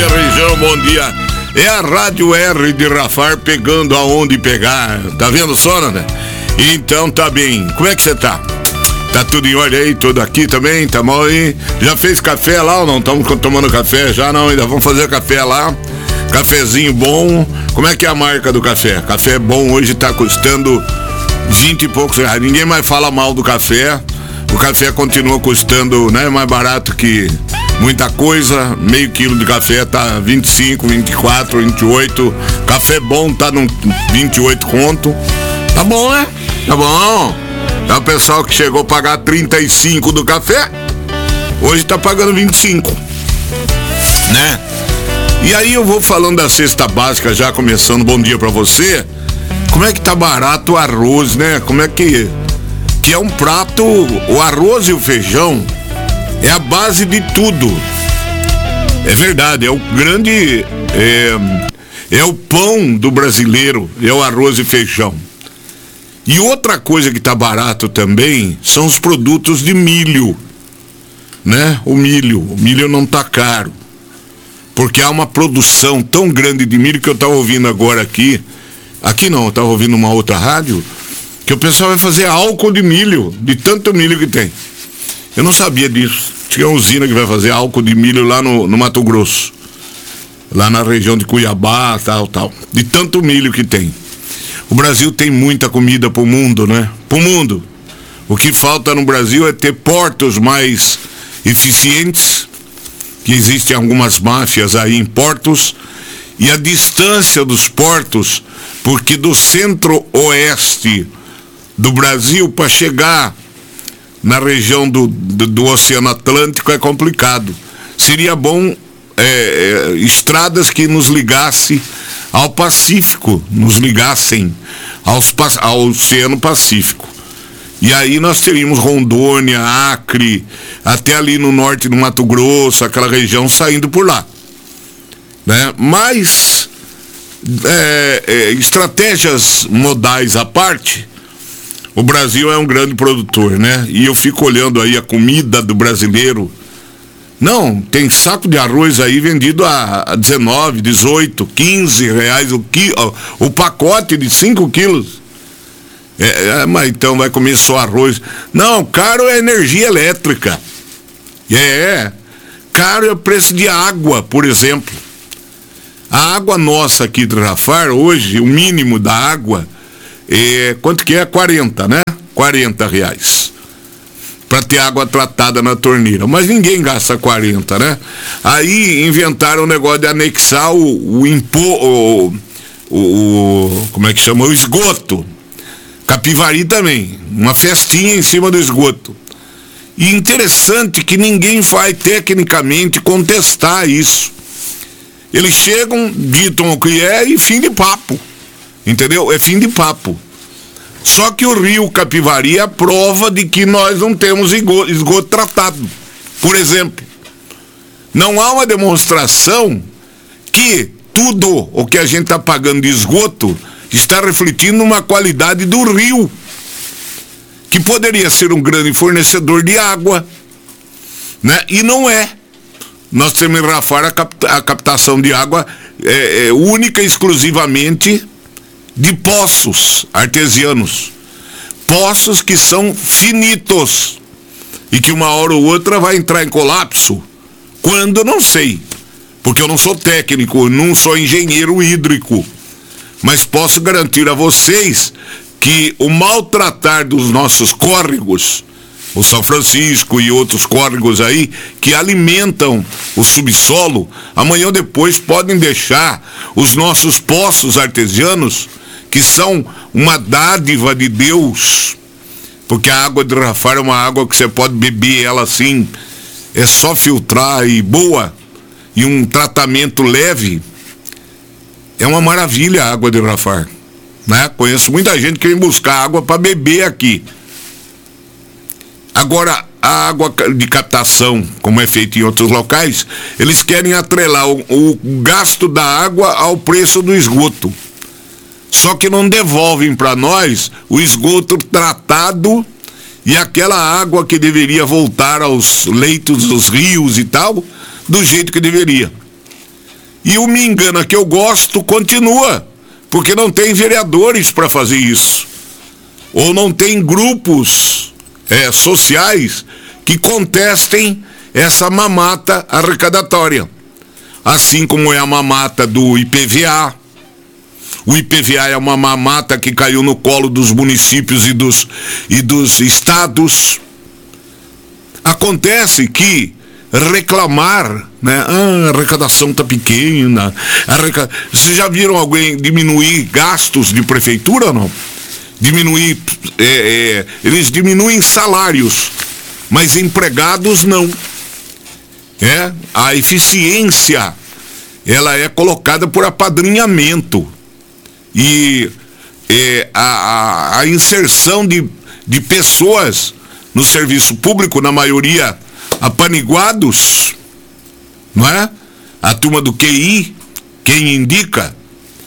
dia, região, bom dia. É a Rádio R de Rafar pegando aonde pegar. Tá vendo só, né? Então tá bem. Como é que você tá? Tá tudo em ordem aí? Tudo aqui também? Tá bom aí? Já fez café lá ou não? Estamos tomando café já? Não, ainda vamos fazer café lá. Cafezinho bom. Como é que é a marca do café? Café bom hoje tá custando 20 e poucos reais. Ninguém mais fala mal do café. O café continua custando, né, mais barato que muita coisa. Meio quilo de café tá 25, 24, 28. Café bom tá no 28 conto. Tá bom, né? Tá bom. É o pessoal que chegou a pagar 35 do café, hoje tá pagando 25, né? E aí eu vou falando da cesta básica, já começando. Bom dia pra você. Como é que tá barato o arroz, né? Como é que é um prato, o arroz e o feijão é a base de tudo. É verdade, é o grande, é o pão do brasileiro, é o arroz e feijão. E outra coisa que tá barato também são os produtos de milho, né? O milho não tá caro, porque há uma produção tão grande de milho que eu tava ouvindo agora aqui não, eu tava ouvindo uma outra rádio, que o pessoal vai fazer álcool de milho, de tanto milho que tem. Eu não sabia disso. Tinha uma usina que vai fazer álcool de milho lá no Mato Grosso, lá na região de Cuiabá, tal, de tanto milho que tem. O Brasil tem muita comida pro mundo, né? Pro mundo. O que falta no Brasil é ter portos mais eficientes, que existem algumas máfias aí em portos, e a distância dos portos, porque do centro-oeste do Brasil para chegar na região do Oceano Atlântico é complicado. Seria bom estradas que nos ligassem ao Pacífico, nos ligassem ao Oceano Pacífico. E aí nós teríamos Rondônia, Acre, até ali no norte do Mato Grosso, aquela região saindo por lá, né? Mas estratégias modais à parte, o Brasil é um grande produtor, né? E eu fico olhando aí a comida do brasileiro. Não, tem saco de arroz aí vendido a 19, 18, 15 reais o pacote de 5 quilos. Mas então vai comer só arroz. Não, caro é energia elétrica. Caro é o preço de água, por exemplo. A água nossa aqui de Rafar, hoje, o mínimo da água, quanto que é? 40, né? 40 reais. Para ter água tratada na torneira. Mas ninguém gasta 40, né? Aí inventaram o negócio de anexar como é que chama? O esgoto. Capivari também. Uma festinha em cima do esgoto. E interessante que ninguém vai tecnicamente contestar isso. Eles chegam, ditam o que é e fim de papo. Entendeu? É fim de papo. Só que o rio Capivari é a prova de que nós não temos esgoto tratado. Por exemplo, não há uma demonstração que tudo o que a gente está pagando de esgoto está refletindo uma qualidade do rio, que poderia ser um grande fornecedor de água, né? E não é. Nós temos em Rafar a captação de água única e exclusivamente de poços artesianos. Poços que são finitos e que uma hora ou outra vai entrar em colapso. Quando, eu não sei, porque eu não sou técnico, não sou engenheiro hídrico, mas posso garantir a vocês que o maltratar dos nossos córregos, o São Francisco e outros córregos aí, que alimentam o subsolo, amanhã ou depois podem deixar os nossos poços artesianos, que são uma dádiva de Deus, porque a água de Rafar é uma água que você pode beber ela assim, é só filtrar e boa, e um tratamento leve. É uma maravilha a água de Rafar, né? Conheço muita gente que vem buscar água para beber aqui. Agora, a água de captação, como é feito em outros locais, eles querem atrelar o gasto da água ao preço do esgoto. Só que não devolvem para nós o esgoto tratado e aquela água que deveria voltar aos leitos dos rios e tal, do jeito que deveria. E o Me Engana Que Eu Gosto continua, porque não tem vereadores para fazer isso. Ou não tem grupos sociais que contestem essa mamata arrecadatória. Assim como é a mamata do IPVA. O IPVA é uma mamata que caiu no colo dos municípios e dos estados. Acontece que reclamar, né? A arrecadação está pequena. Vocês já viram alguém diminuir gastos de prefeitura ou não? Diminuir, eles diminuem salários, mas empregados não. A eficiência, ela é colocada por apadrinhamento. E a inserção de pessoas no serviço público, na maioria apaniguados, não é? A turma do QI, quem indica.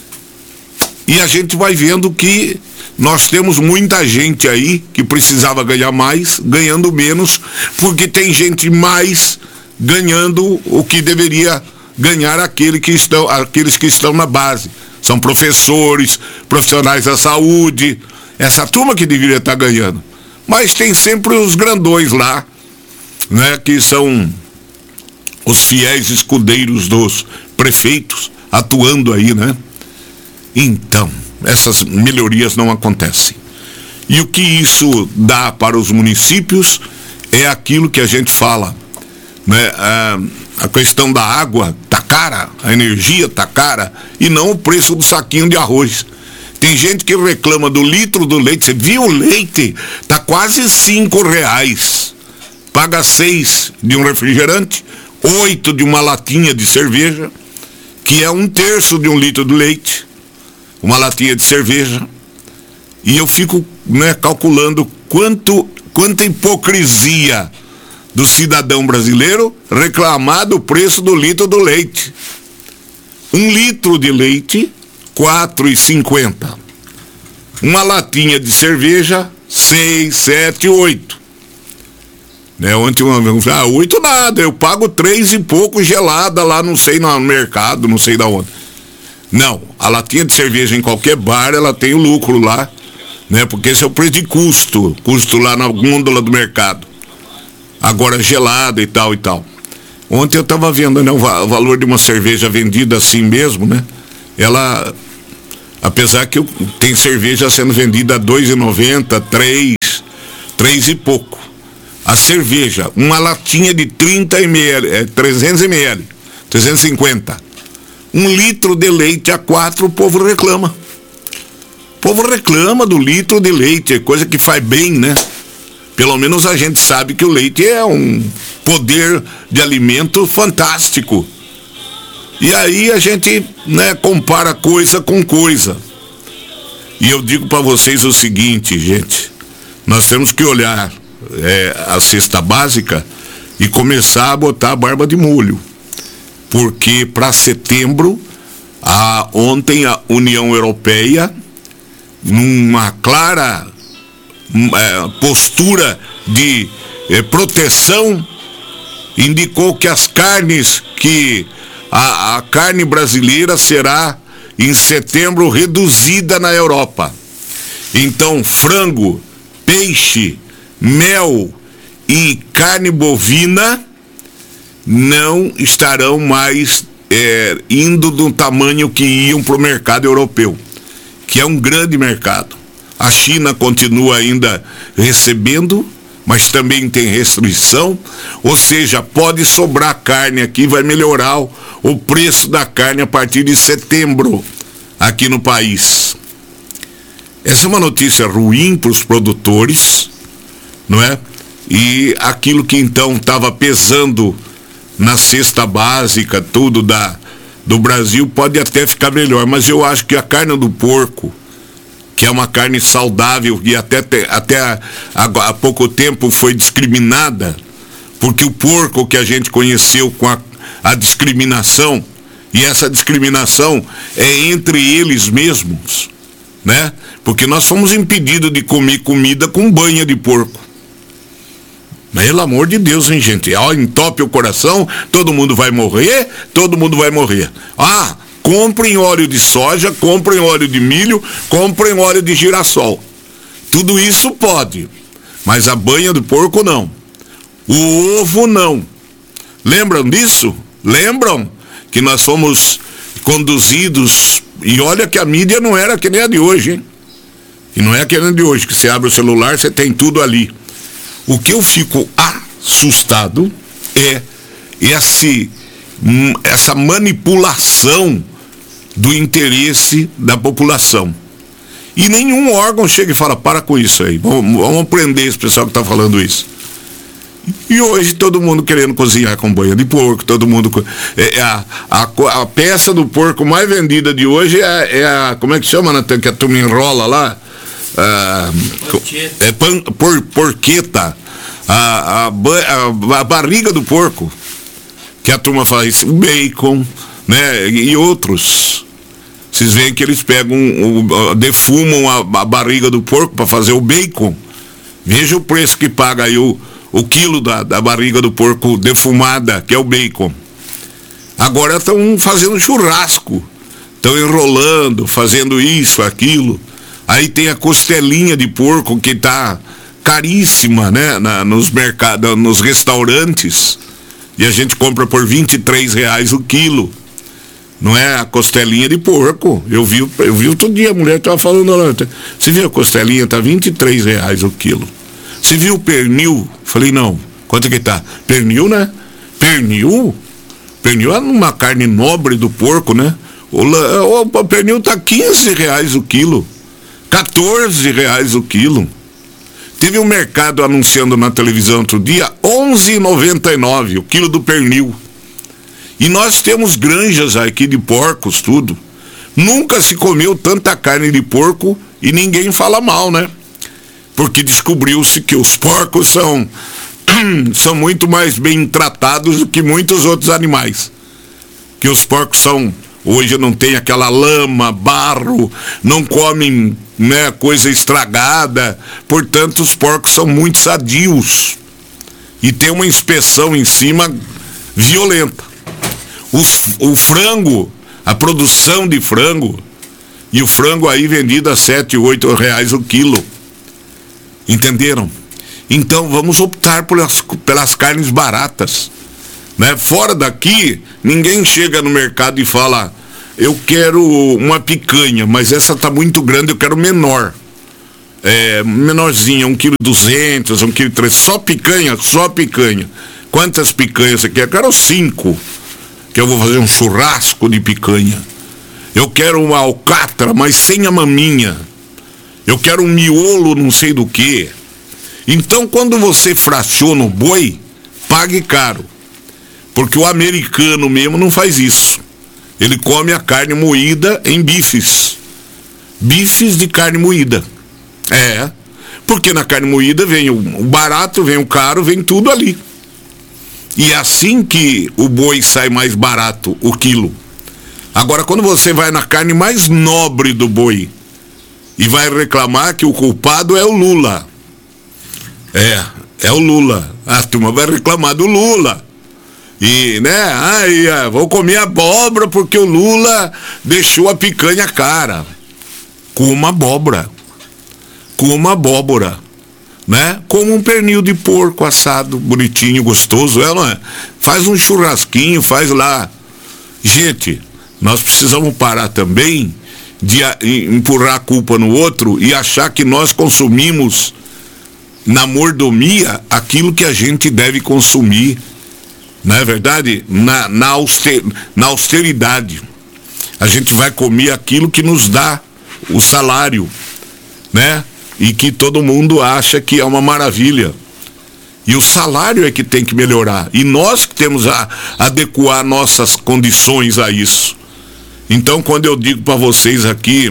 E a gente vai vendo que nós temos muita gente aí que precisava ganhar mais, ganhando menos, porque tem gente mais ganhando o que deveria ganhar aqueles que estão na base. São professores, profissionais da saúde, essa turma que deveria estar ganhando. Mas tem sempre os grandões lá, né, que são os fiéis escudeiros dos prefeitos atuando aí, né? Então, essas melhorias não acontecem. E o que isso dá para os municípios é aquilo que a gente fala, né? A questão da água tá cara, a energia tá cara, e não o preço do saquinho de arroz. Tem gente que reclama do litro do leite. Você viu o leite? Tá quase R$5. Paga 6 de um refrigerante, 8 de uma latinha de cerveja, que é 1/3 de um litro de leite, uma latinha de cerveja. E eu fico, né, calculando quanta hipocrisia do cidadão brasileiro reclamar do preço do litro do leite. 1 litro de leite, R$4,50. Uma latinha de cerveja, 6, 7, 8. Né, ontem uma vez, 8 nada, eu pago 3 e pouco gelada lá, não sei, no mercado, não sei da onde. Não, a latinha de cerveja em qualquer bar, ela tem o lucro lá, né, porque esse é o preço de custo lá na gôndola do mercado. Agora gelada e tal e tal. Ontem eu estava vendo, né, o valor de uma cerveja vendida assim mesmo, né? Ela, apesar que tem cerveja sendo vendida a R$2,90, 3 e pouco. A cerveja, uma latinha de 30 ml, 300 ml, 350. 1 litro de leite a 4, o povo reclama. O povo reclama do litro de leite, é coisa que faz bem, né? Pelo menos a gente sabe que o leite é um poder de alimento fantástico. E aí a gente, né, compara coisa com coisa. E eu digo para vocês o seguinte, gente, nós temos que olhar a cesta básica e começar a botar a barba de molho. Porque para setembro, ontem a União Europeia, numa clara postura de proteção, indicou que as carnes, que a carne brasileira será em setembro reduzida na Europa. Então, frango, peixe, mel e carne bovina não estarão mais indo do tamanho que iam para o mercado europeu, que é um grande mercado. A China continua ainda recebendo, mas também tem restrição, ou seja, pode sobrar carne aqui, vai melhorar o preço da carne a partir de setembro aqui no país. Essa é uma notícia ruim para os produtores, não é? E aquilo que então estava pesando na cesta básica, tudo do Brasil, pode até ficar melhor, mas eu acho que a carne do porco, que é uma carne saudável e até há pouco tempo foi discriminada, porque o porco que a gente conheceu com a discriminação, e essa discriminação é entre eles mesmos, né? Porque nós fomos impedidos de comer comida com banha de porco. Pelo amor de Deus, hein, gente? Entope o coração, todo mundo vai morrer. Comprem óleo de soja, comprem óleo de milho, comprem óleo de girassol. Tudo isso pode, mas a banha do porco não. O ovo não. Lembram disso? Lembram que nós fomos conduzidos, e olha que a mídia não era que nem a de hoje, hein? E não é que nem a de hoje, que você abre o celular, você tem tudo ali. O que eu fico assustado é essa manipulação do interesse da população. E nenhum órgão chega e fala, para com isso aí, vamos prender esse pessoal que está falando isso. E hoje todo mundo querendo cozinhar com banha de porco, todo mundo... A peça do porco mais vendida de hoje como é que chama, Natan, que a turma enrola lá? Porqueta. A barriga do porco, que a turma faz, o bacon, né, e outros. Vocês veem que eles pegam, defumam a barriga do porco para fazer o bacon. Veja o preço que paga aí o quilo da barriga do porco defumada, que é o bacon. Agora estão fazendo churrasco, estão enrolando, fazendo isso, aquilo. Aí tem a costelinha de porco que está caríssima, né, nos mercados, nos restaurantes, e a gente compra por R$23 o quilo. Não é a costelinha de porco. Eu vi outro dia, a mulher estava falando lá, você viu a costelinha, está R$23 o quilo. Você viu o pernil? Falei, não. Quanto é que tá? Pernil, né? Pernil? Pernil é uma carne nobre do porco, né? O pernil tá R$15 o quilo. R$14 o quilo. Teve um mercado anunciando na televisão outro dia, R$11,99 o quilo do pernil. E nós temos granjas aqui de porcos, tudo. Nunca se comeu tanta carne de porco e ninguém fala mal, né? Porque descobriu-se que os porcos são muito mais bem tratados do que muitos outros animais. Que os porcos hoje não tem aquela lama, barro, não comem, né, coisa estragada. Portanto, os porcos são muito sadios. E tem uma inspeção em cima violenta. O frango, a produção de frango, e o frango aí vendido a R$7, R$8 o quilo. Entenderam? Então vamos optar pelas carnes baratas, né? Fora daqui, ninguém chega no mercado e fala, eu quero uma picanha, mas essa tá muito grande, eu quero menor. Menorzinha, 1,2 kg, 1,3 kg, só picanha. Quantas picanhas você quer? Eu quero 5, que eu vou fazer um churrasco de picanha. Eu quero uma alcatra, mas sem a maminha. Eu quero um miolo não sei do que. Então, quando você fraciona o boi, pague caro. Porque o americano mesmo não faz isso. Ele come a carne moída em bifes. Bifes de carne moída. Porque na carne moída vem o barato, vem o caro, vem tudo ali. E é assim que o boi sai mais barato, o quilo. Agora, quando você vai na carne mais nobre do boi e vai reclamar que o culpado é o Lula. É o Lula. A turma vai reclamar do Lula. E, né, vou comer abóbora porque o Lula deixou a picanha cara. Coma abóbora. Coma abóbora. Né? Como um pernil de porco assado, bonitinho, gostoso, não é? Faz um churrasquinho, faz lá. Gente, nós precisamos parar também de empurrar a culpa no outro e achar que nós consumimos na mordomia aquilo que a gente deve consumir, não é verdade? Na austeridade. A gente vai comer aquilo que nos dá o salário, né? E que todo mundo acha que é uma maravilha. E o salário é que tem que melhorar. E nós que temos a adequar nossas condições a isso. Então, quando eu digo para vocês aqui,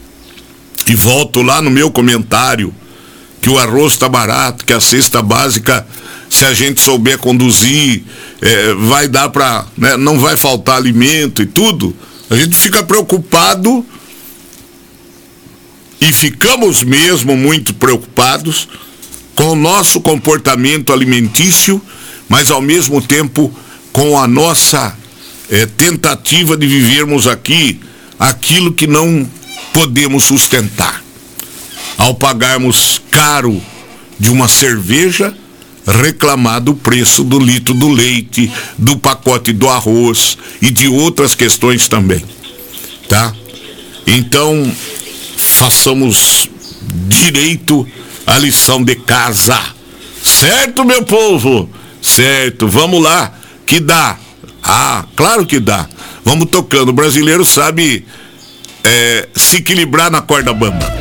e volto lá no meu comentário, que o arroz está barato, que a cesta básica, se a gente souber conduzir, vai dar para, né, não vai faltar alimento e tudo, a gente fica preocupado. E ficamos mesmo muito preocupados com o nosso comportamento alimentício, mas ao mesmo tempo com a nossa tentativa de vivermos aqui aquilo que não podemos sustentar. Ao pagarmos caro de uma cerveja, reclamar do preço do litro do leite, do pacote do arroz e de outras questões também, tá? Então, façamos direito à lição de casa, certo, meu povo? Certo, vamos lá, que dá. Ah, claro que dá. Vamos tocando. O brasileiro sabe se equilibrar na corda bamba.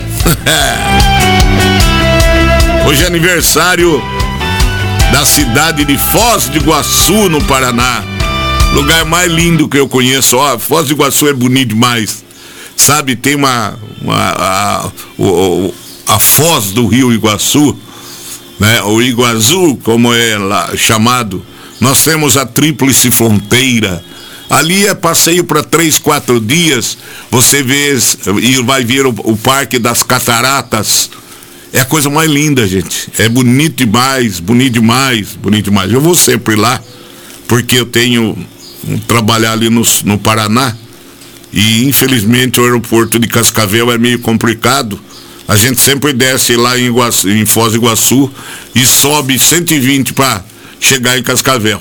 Hoje é aniversário da cidade de Foz do Iguaçu, no Paraná. Lugar mais lindo que eu conheço. Ó, Foz do Iguaçu é bonito demais. Sabe, tem a Foz do Rio Iguaçu, né? O Iguaçu, como é lá chamado. Nós temos a Tríplice Fronteira. Ali é passeio para 3-4 dias. Você vê e vai ver o Parque das Cataratas. É a coisa mais linda, gente. É bonito demais, bonito demais, bonito demais. Eu vou sempre lá, porque eu tenho trabalhar ali no Paraná. E infelizmente o aeroporto de Cascavel é meio complicado. A gente sempre desce lá em Foz do Iguaçu e sobe 120 para chegar em Cascavel.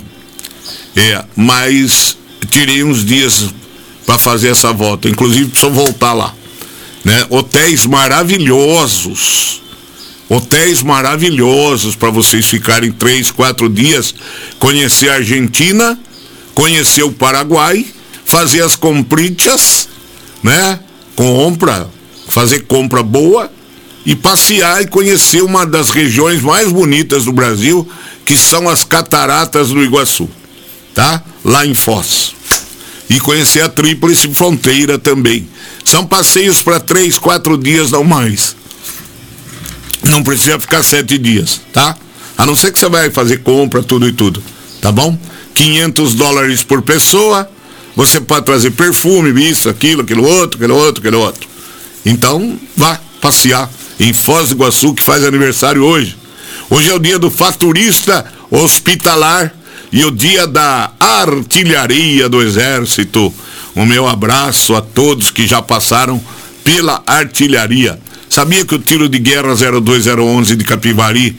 Mas tirei uns dias para fazer essa volta. Inclusive preciso voltar lá, né? Hotéis maravilhosos para vocês ficarem 3-4 dias, conhecer a Argentina, conhecer o Paraguai, fazer as comprichas, né? Fazer compra boa e passear e conhecer uma das regiões mais bonitas do Brasil, que são as Cataratas do Iguaçu, tá? Lá em Foz. E conhecer a Tríplice Fronteira também. São passeios para 3-4 dias, não mais. Não precisa ficar 7 dias, tá? A não ser que você vai fazer compra, tudo e tudo, tá bom? $500 por pessoa. Você pode trazer perfume, isso, aquilo outro. Então, vá passear em Foz do Iguaçu, que faz aniversário hoje. Hoje é o dia do faturista hospitalar e o dia da artilharia do Exército. O meu abraço a todos que já passaram pela artilharia. Sabia que o tiro de guerra 02011 de Capivari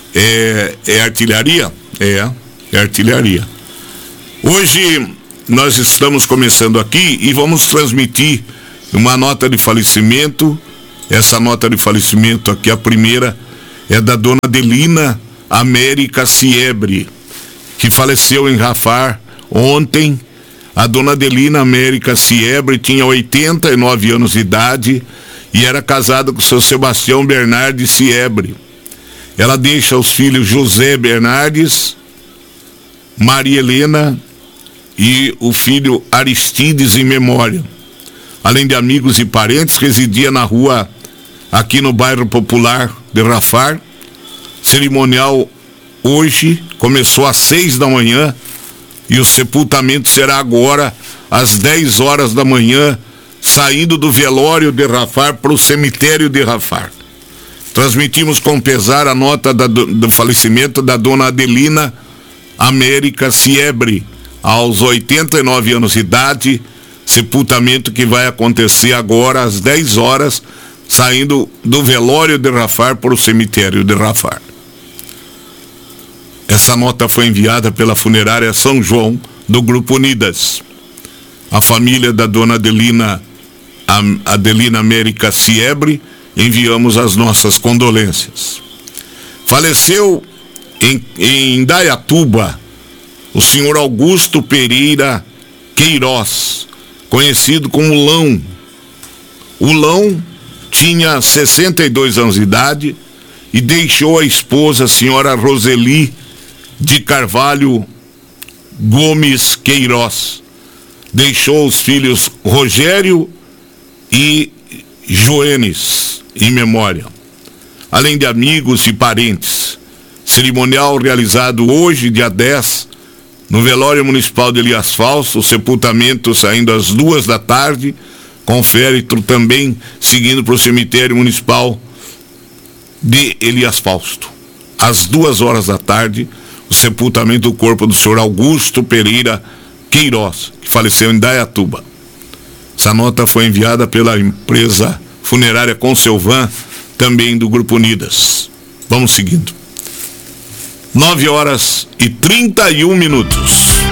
é artilharia? É artilharia. Hoje nós estamos começando aqui e vamos transmitir uma nota de falecimento. Essa nota de falecimento aqui, a primeira, é da dona Adelina América Siebre, que faleceu em Rafar ontem. A dona Adelina América Siebre tinha 89 anos de idade e era casada com o seu Sebastião Bernardes Siebre. Ela deixa os filhos José Bernardes, Maria Helena e o filho Aristides em memória. Além de amigos e parentes, residia na rua, aqui no bairro popular de Rafar. Cerimonial hoje começou às 6 da manhã e o sepultamento será agora às 10 horas da manhã, saindo do velório de Rafar para o cemitério de Rafar. Transmitimos com pesar a nota do falecimento da dona Adelina América Siebre, aos 89 anos de idade, sepultamento que vai acontecer agora às 10 horas, saindo do velório de Rafar para o cemitério de Rafar. Essa nota foi enviada pela funerária São João do Grupo Unidas. A família da dona Adelina América Siebre, enviamos as nossas condolências. Faleceu em Indaiatuba o senhor Augusto Pereira Queiroz, conhecido como Lão. O Lão tinha 62 anos de idade e deixou a esposa, a senhora Roseli de Carvalho Gomes Queiroz. Deixou os filhos Rogério e Joenes em memória, além de amigos e parentes. Cerimonial realizado hoje, dia 10, no velório municipal de Elias Fausto, o sepultamento saindo às 2 da tarde, com féretro também seguindo para o cemitério municipal de Elias Fausto. às 2h da tarde, o sepultamento do corpo do senhor Augusto Pereira Queiroz, que faleceu em Dayatuba. Essa nota foi enviada pela empresa funerária Conselvan, também do Grupo Unidas. Vamos seguindo. 9h31.